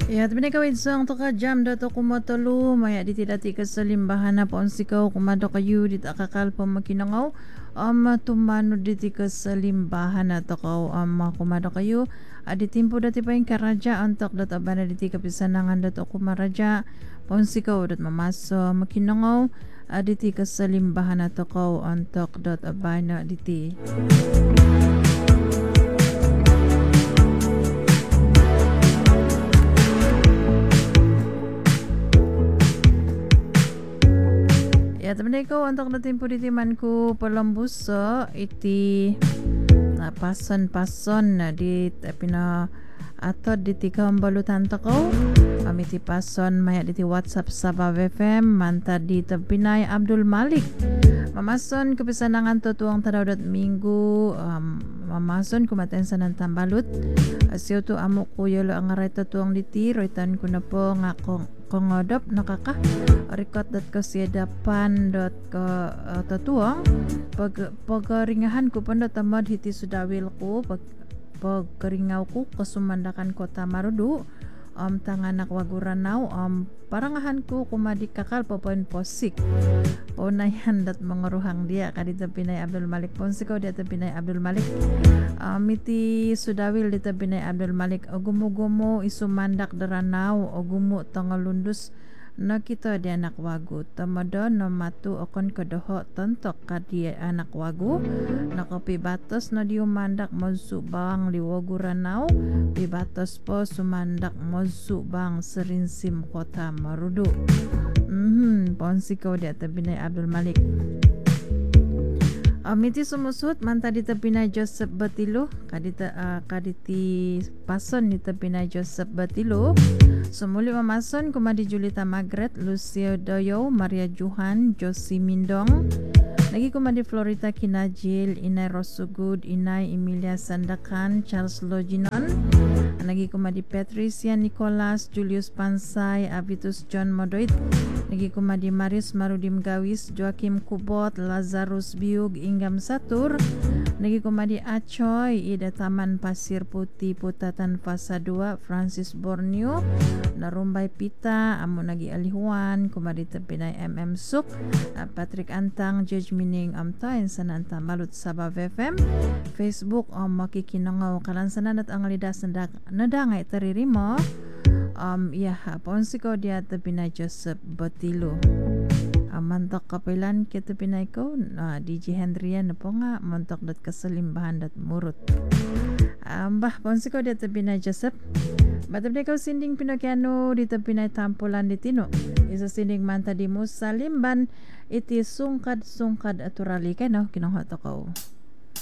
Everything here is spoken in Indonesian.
Ya, tapi ni kawin sang to ka jam dato kumatalo maya di tidati ka sa limbahan na paon sikaw kumado kayo di takakal pa makinangaw tumano di ti ka sa limbahan na to kaw kumado kayo adi timpo dati pa yung karaja antok dato abana di ti kapisanangan dato kumaraja paon sikaw dat mamaso makinangaw adi ti ka sa limbahan na to kaw antok dato abana di ti. Ya teman ko untuk natin po diti man ko palambuso iti pason na di pina atod diti kambalutan to ko amiti pason maya diti WhatsApp sa FM manta di Pinay Abdul Malik mamason kapisanangan to tuang tadawdat minggu mamason kumaten sa ng tambalut asiyo to amo kuyo lo ang aray to tuang diti roitan ko na po nga kongodop nakaka record.kasiadapan.ko tatuang pagringahan ko panda tamad hiti sudawil ko pagkaringaw ko kasumandakan ko tamarudu tanganak waguranaw parangahan ko kumadi kakal papoin posik unayan dat manguruhang dia kadita Pinay Abdul Malik Ponsiko dita Pinay Abdul Malik iti sudawil dita Pinay Abdul Malik ogumo-gumo isumandak daranaw ogumo tangalundus nakita di anak wagu tamado no matu okon kadoho tontok kadi anak wagu nakapibatos na di umandak magsubang liwaguranaw pibatos po sumandak magsubang serinsim kota marudu Ponsiko di Pinay Abdul Malik miti sumusut manta di Pinay Joseph Batilo kaditi pason di Pinay Joseph Batilo sumuli mamason kumadi Julita Margaret Lucio Doyo Maria Juhan Josie Mindong lagi kumadi Florita Kinajil Inay Rosugud Inay Emilia Sandakan Charles Loginon lagi kumadi Patricia Nicolas Julius Pansay Avitus John Modoit lagi kumadi Marius Marudim Gawis Joaquim Kubot Lazarus Biug Inggam Satur lagi kumadi Acoy Ida Taman Pasir Putih Putatan Fasa 2 Francis Borneo Narumbay Pita Amo Nagi Alihuan kumadi Pinay MM Suk Patrick Antang Judge Mining Amtain Sananta Malut Sabah FM Facebook makikinangaw kalansanan at ang lidas nadangay taririmo ponsiko dia Pinay Joseph Batilo mantok kapilan kita Pinay ko DJ Hendrian na po nga mantok dat kasalimbahan dat murut ponsiko dia Pinay Joseph Batabde ko sinding Pinokiano dito Pinay Tampulan ditino isa sinding manta di Musalimban iti sungkad aturali kay no kinahot ko